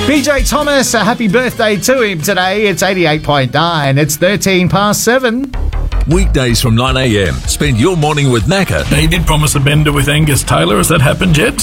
BJ Thomas, a happy birthday to him today. It's 88.9. It's 13 past 7. Weekdays from 9 a.m. Spend your morning with Macca. He did promise a bender with Angus Taylor. Has that happened yet?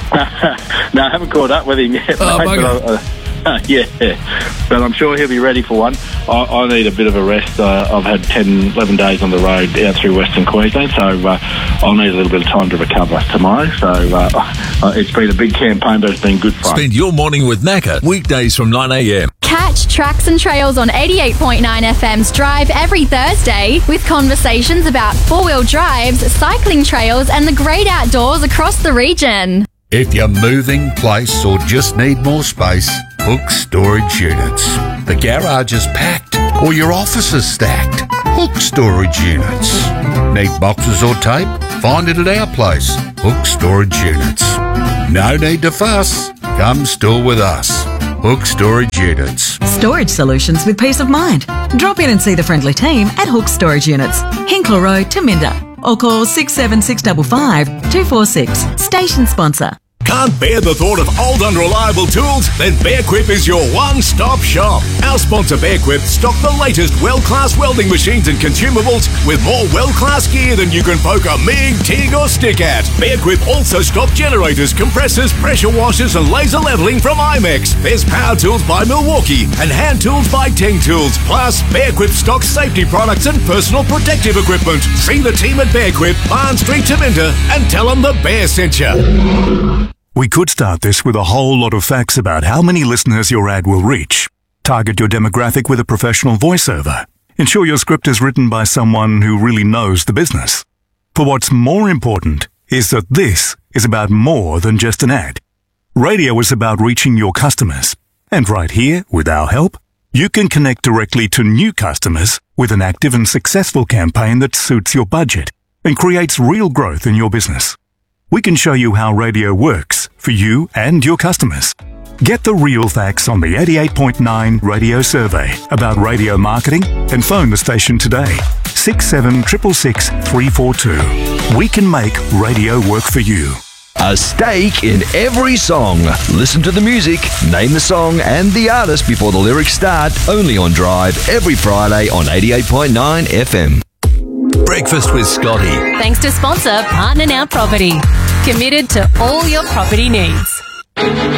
No, I haven't caught up with him yet. Oh, mate, yeah, but I'm sure he'll be ready for one. I need a bit of a rest. I've had 10, 11 days on the road out through Western Queensland, so I'll need a little bit of time to recover tomorrow. So it's been a big campaign, but it's been good fun. Spend your morning with Macca. Weekdays from 9 a.m. Catch Tracks and Trails on 88.9 FM's Drive every Thursday with conversations about four-wheel drives, cycling trails and the great outdoors across the region. If you're moving, place or just need more space, Hook Storage Units. The garage is packed or your office is stacked. Hook Storage Units. Need boxes or tape? Find it at our place, Hook Storage Units. No need to fuss. Come store with us. Hook Storage Units. Storage solutions with peace of mind. Drop in and see the friendly team at Hook Storage Units, Hinkler Road, Taminda, or call 67655 246. Station sponsor. Can't bear the thought of old unreliable tools? Then Bearquip is your one-stop shop. Our sponsor Bearquip stock the latest world-class welding machines and consumables with more world-class gear than you can poke a MIG, TIG or stick at. Bearquip also stock generators, compressors, pressure washers and laser leveling from IMEX. There's power tools by Milwaukee and hand tools by Ting Tools. Plus, Bearquip stocks safety products and personal protective equipment. See the team at Bearquip, Barnes Street, Taminda, and tell them the Bear sent you. We could start this with a whole lot of facts about how many listeners your ad will reach. Target your demographic with a professional voiceover. Ensure your script is written by someone who really knows the business. But what's more important is that this is about more than just an ad. Radio is about reaching your customers. And right here, with our help, you can connect directly to new customers with an active and successful campaign that suits your budget and creates real growth in your business. We can show you how radio works for you and your customers. Get the real facts on the 88.9 radio survey about radio marketing and phone the station today. 6766 342. We can make radio work for you. A stake in every song. Listen to the music, name the song and the artist before the lyrics start. Only on Drive every Friday on 88.9 FM. Breakfast with Scotty. Thanks to sponsor Partner Now Property. Committed to all your property needs.